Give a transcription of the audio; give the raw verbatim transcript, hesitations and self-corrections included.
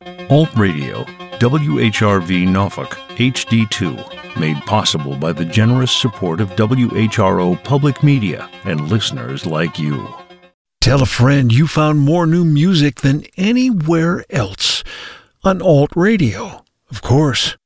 Alt Radio, W H R V Norfolk, H D two, made possible by the generous support of W H R O Public Media and listeners like you. Tell a friend you found more new music than anywhere else on Alt Radio, of course.